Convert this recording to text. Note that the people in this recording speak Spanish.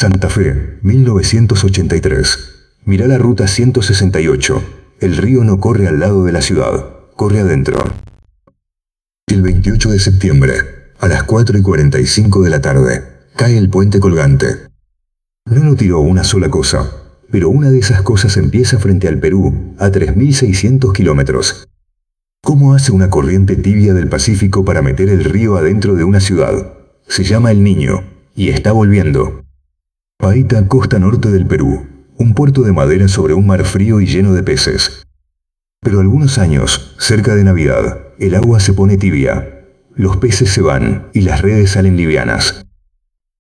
Santa Fe, 1983. Mirá la ruta 168. El río no corre al lado de la ciudad, corre adentro. El 28 de septiembre, a las 4:45 de la tarde, cae el puente colgante. No tiró una sola cosa, pero una de esas cosas empieza frente al Perú, a 3.600 kilómetros. ¿Cómo hace una corriente tibia del Pacífico para meter el río adentro de una ciudad? Se llama El Niño, y está volviendo. Paita, costa norte del Perú, un puerto de madera sobre un mar frío y lleno de peces. Pero algunos años, cerca de Navidad, el agua se pone tibia, los peces se van y las redes salen livianas.